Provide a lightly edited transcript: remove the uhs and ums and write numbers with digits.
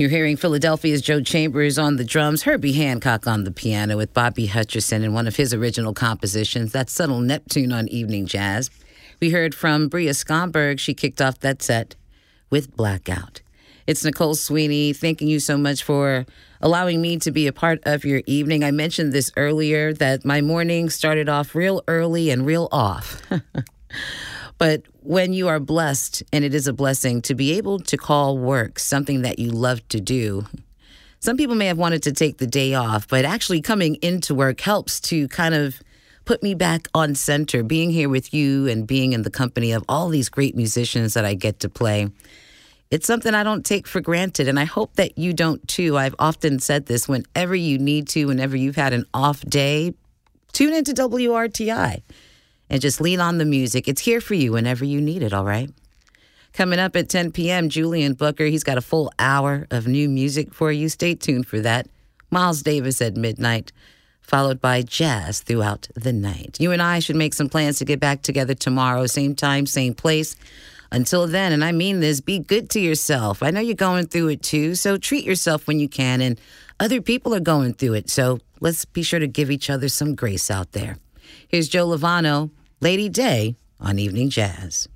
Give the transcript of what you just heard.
You're hearing Philadelphia's Joe Chambers on the drums, Herbie Hancock on the piano with Bobby Hutcherson in one of his original compositions, that subtle Neptune on Evening Jazz. We heard from Bria Skomberg. She kicked off that set with Blackout. It's Nicole Sweeney. Thanking you so much for allowing me to be a part of your evening. I mentioned this earlier that my morning started off real early and real off. But when you are blessed, and it is a blessing to be able to call work something that you love to do, some people may have wanted to take the day off, but actually coming into work helps to kind of put me back on center, being here with you and being in the company of all these great musicians that I get to play. It's something I don't take for granted, and I hope that you don't too. I've often said this, whenever you need to, whenever you've had an off day, tune into WRTI. And just lean on the music. It's here for you whenever you need it, all right? Coming up at 10 p.m., Julian Booker. He's got a full hour of new music for you. Stay tuned for that. Miles Davis at midnight, followed by jazz throughout the night. You and I should make some plans to get back together tomorrow, same time, same place. Until then, and I mean this, be good to yourself. I know you're going through it too, so treat yourself when you can. And other people are going through it, so let's be sure to give each other some grace out there. Here's Joe Lovano, Lady Day on Evening Jazz.